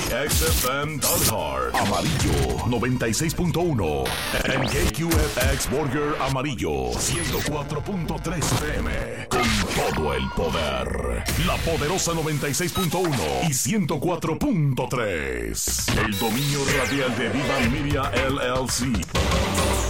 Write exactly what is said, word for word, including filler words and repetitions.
X F M Dalhart. Amarillo noventa y seis punto uno. En K Q F X Burger Amarillo ciento cuatro punto tres F M. Con todo el poder. La poderosa noventa y seis punto uno y ciento cuatro punto tres. El dominio radial de Viva Media L L C.